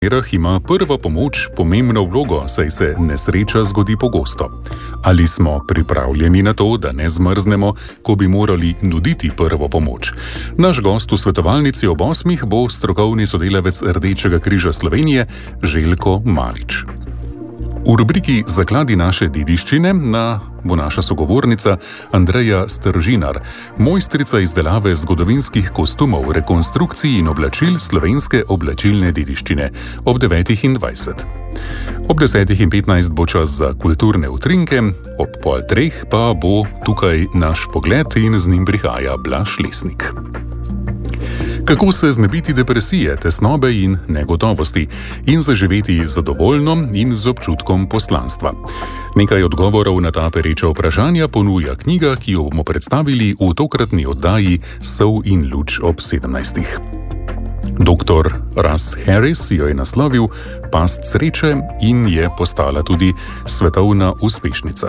Ima prva pomoč pomembno vlogo, saj se nesreča zgodi pogosto. Ali smo pripravljeni na to, da ne zmrznemo, ko bi morali nuditi prvo pomoč? Naš gost v svetovalnici ob 8 bo strokovni sodelavec Rdečega križa Slovenije Željko Malič. V rubriki Zakladi naše dediščine bo naša sogovornica Andreja Stržinar, mojstrica izdelave zgodovinskih kostumov, rekonstrukcij in oblačil slovenske oblačilne dediščine ob 9:20. Ob 10:15 bo čas za kulturne utrinke, ob 2:30 pa bo tukaj naš pogled in z njim prihaja Blaž Lesnik. Kako se znebiti depresije, tesnobe in negotovosti in zaživeti zadovoljno in z občutkom poslanstva? Nekaj odgovorov na ta pereča vprašanja ponuja knjiga, ki jo bomo predstavili v tokratni oddaji Sol in luč ob 17. Dr. Russ Harris jo je naslovil Past sreče in je postala tudi svetovna uspešnica.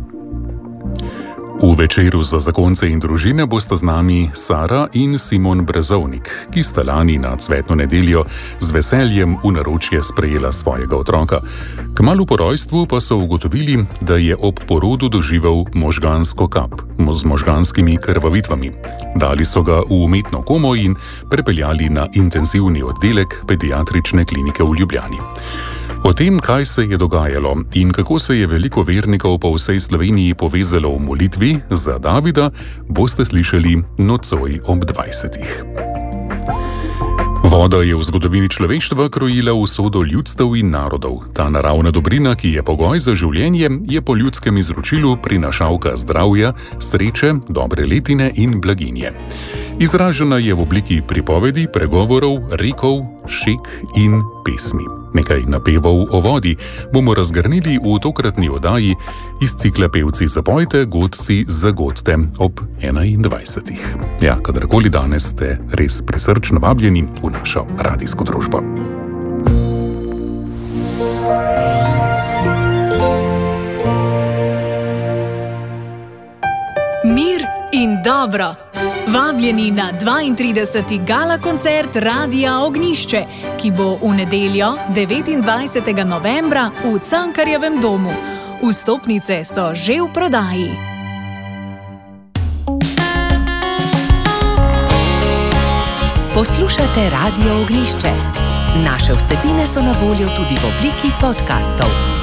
V večeru za zakonce in družine bosta z nami Sara in Simon Brezovnik, ki sta lani na cvetno nedeljo z veseljem v naročje sprejela svojega otroka. Kmalu po rojstvu pa so ugotovili, da je ob porodu doživel možgansko kap z možganskimi krvavitvami. Dali so ga v umetno komo in prepeljali na intenzivni oddelek pediatrične klinike v Ljubljani. O tem, kaj se je dogajalo in kako se je veliko vernikov po vsej Sloveniji povezalo v molitvi za Davida, boste slišali nocoj ob 20. Voda je v zgodovini človeštva krojila usodo ljudstev in narodov. Ta naravna dobrina, ki je pogoj za življenje, je po ljudskem izročilu prinašalka zdravja, sreče, dobre letine in blaginje. Izražena je v obliki pripovedi, pregovorov, rekov, šeg in pesmi. Nekaj napevov o vodi bomo razgrnili v tokratni oddaji iz cikla Pevci zapojte, godci zagodte ob 21. Ja, kadarkoli danes ste res prisrčno vabljeni v našo radijsko družbo. Mir in dobro. Vabljeni na 32. gala koncert Radia Ognjišče, ki bo v nedeljo 29. novembra v Cankarjevem domu. Vstopnice so že v prodaji. Poslušate Radio Ognjišče. Naše vsebine so na voljo tudi v obliki podkastov.